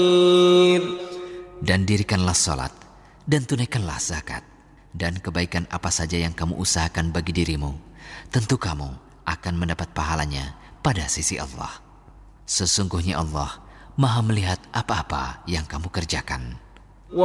Dan dirikanlah salat dan tunaikanlah zakat, dan kebaikan apa saja yang kamu usahakan bagi dirimu, tentu kamu akan mendapat pahalanya pada sisi Allah. Sesungguhnya Allah Maha melihat apa-apa yang kamu kerjakan.